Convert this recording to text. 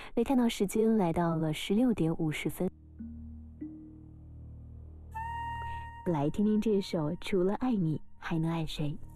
来看到时间来到了16:50，来听听这首《除了爱你还能爱谁》。